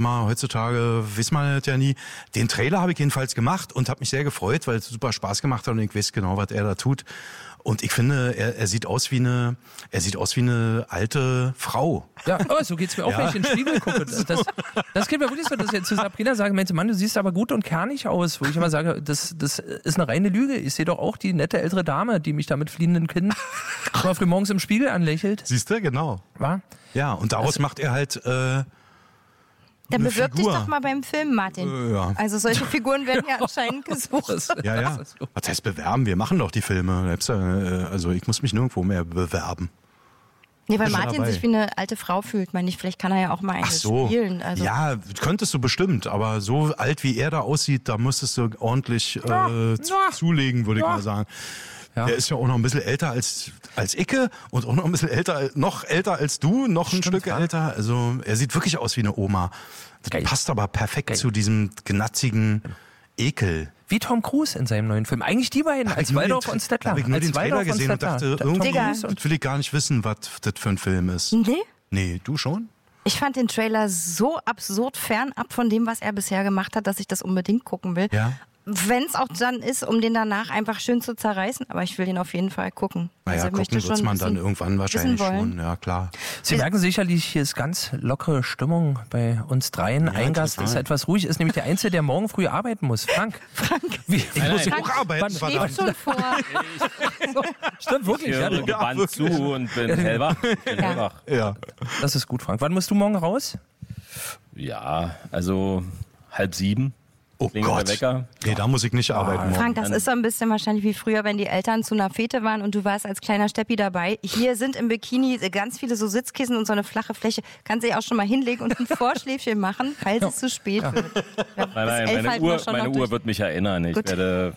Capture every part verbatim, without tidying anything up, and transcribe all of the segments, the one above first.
immer heutzutage, weiß man das ja nie. Den Trailer habe ich jedenfalls gemacht und habe mich sehr gefreut, weil es super Spaß gemacht hat und ich weiß genau, was er da tut. Und ich finde, er, er sieht aus wie eine, er sieht aus wie eine alte Frau. Ja, oh, so geht's mir auch, ja. wenn ich in den Spiegel gucke. Das, das, das geht mir wirklich so, dass ich jetzt zu Sabrina sage, Mensch, Mann, du siehst aber gut und kernig aus. Wo ich immer sage, das, das ist eine reine Lüge. Ich sehe doch auch die nette ältere Dame, die mich da mit fliehenden Kinn auf früh morgens im Spiegel anlächelt. Siehst du, genau. War? Ja, und daraus also, macht er halt äh, Dann bewirb Figur. dich doch mal beim Film, Martin. Äh, ja. Also solche Figuren werden ja anscheinend gesucht. Ja, ja. Was heißt bewerben? Wir machen doch die Filme. Also ich muss mich nirgendwo mehr bewerben. Nee, weil Martin sich wie eine alte Frau fühlt, meine ich. Vielleicht kann er ja auch mal eine Ach so. spielen. Also. Ja, könntest du bestimmt. Aber so alt wie er da aussieht, da müsstest du ordentlich äh, ja. zulegen, würde ich ja. mal sagen. Ja. Der ist ja auch noch ein bisschen älter als, als Icke und auch noch ein bisschen älter, noch älter als du, noch ein Stimmt, Stück ja. älter. Also er sieht wirklich aus wie eine Oma. Das Geil. passt aber perfekt Geil. zu diesem gnatzigen Ekel. Wie Tom Cruise in seinem neuen Film. Eigentlich die beiden, als Waldorf und Stettler. Habe ich nur als den Trailer gesehen und dachte, irgendwie will ich gar nicht wissen, was das für ein Film ist. Nee? Nee, du schon? Ich fand den Trailer so absurd fernab von dem, was er bisher gemacht hat, dass ich das unbedingt gucken will. Ja. Wenn es auch dann ist, um den danach einfach schön zu zerreißen. Aber ich will den auf jeden Fall gucken. Naja, also gucken wird man dann irgendwann wahrscheinlich schon. Ja, klar. Sie Wir merken sicherlich, hier ist ganz lockere Stimmung bei uns dreien. Ja, ein Gast ist etwas ruhig, ist nämlich der Einzige, der morgen früh arbeiten muss. Frank. Frank. Wie, ich nein, muss Frank, auch arbeiten. Man schläft schon vor. Stimmt, wirklich. Ich höre ja, gebannt ja, zu und bin hellwach. Bin ja. hellwach. Ja. Das ist gut, Frank. Wann musst du morgen raus? Ja, also halb sieben. Oh Gott, Wecker. Nee, da muss ich nicht arbeiten. Frank, das ist so ein bisschen wahrscheinlich wie früher, wenn die Eltern zu einer Fete waren und du warst als kleiner Steppi dabei. Hier sind im Bikini ganz viele so Sitzkissen und so eine flache Fläche. Kannst du dich auch schon mal hinlegen und ein Vorschläfchen machen, falls ja. es zu spät ja. wird. Ja, nein, nein, meine Uhr, meine Uhr wird mich erinnern. Ich Gut. werde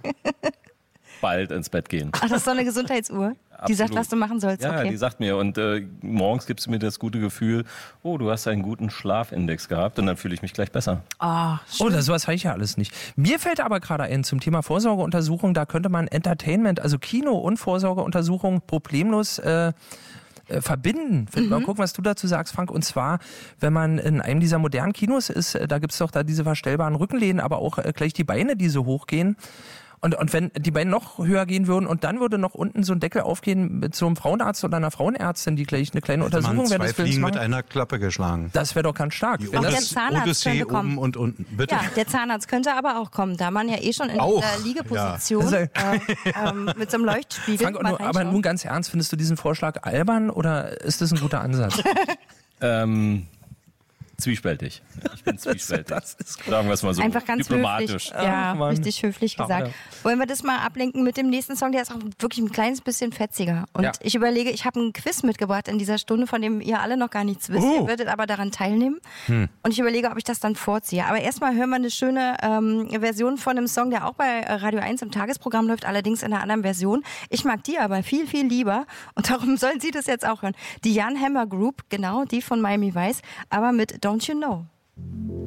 bald ins Bett gehen. Ach, das ist so eine Gesundheitsuhr? Die sagt, was du machen sollst. Ja, okay. die sagt mir. Und äh, morgens gibt es mir das gute Gefühl, oh, du hast einen guten Schlafindex gehabt und dann fühle ich mich gleich besser. Oh, oh das sowas habe ich ja alles nicht. Mir fällt aber gerade ein zum Thema Vorsorgeuntersuchung, da könnte man Entertainment, also Kino und Vorsorgeuntersuchung problemlos äh, äh, verbinden. Mhm. Mal gucken, was du dazu sagst, Frank. Und zwar, wenn man in einem dieser modernen Kinos ist, äh, da gibt es doch da diese verstellbaren Rückenlehnen, aber auch äh, gleich die Beine, die so hochgehen. Und, und wenn die Beine noch höher gehen würden und dann würde noch unten so ein Deckel aufgehen mit so einem Frauenarzt oder einer Frauenärztin, die gleich eine kleine Hätte Untersuchung wäre des Films Fliegen machen. mit einer Klappe geschlagen. Das wäre doch ganz stark. Die Auch der Zahnarzt Odyssee könnte kommen. Oben und unten. Bitte? Ja, der Zahnarzt könnte aber auch kommen, da man ja eh schon in auch. dieser Liegeposition Ja. äh, ähm, mit so einem Leuchtspiegel. Frank, nur, aber nun ganz ernst, findest du diesen Vorschlag albern oder ist das ein guter Ansatz? ähm... Zwiespältig. Ich bin zwiespältig. Das, das ist Sagen wir es mal so. Einfach ganz diplomatisch. höflich. Ja, Ach, richtig höflich gesagt. Schade. Wollen wir das mal ablenken mit dem nächsten Song? Der ist auch wirklich ein kleines bisschen fetziger. Und Ja. ich überlege, ich habe ein Quiz mitgebracht in dieser Stunde, von dem ihr alle noch gar nichts wisst. Oh. Ihr werdet aber daran teilnehmen. Hm. Und ich überlege, ob ich das dann vorziehe. Aber erstmal hören wir eine schöne ähm, Version von einem Song, der auch bei Radio eins im Tagesprogramm läuft, allerdings in einer anderen Version. Ich mag die aber viel, viel lieber. Und darum sollen Sie das jetzt auch hören. Die Jan Hammer Group, genau, die von Miami Vice, aber mit Don't You Know.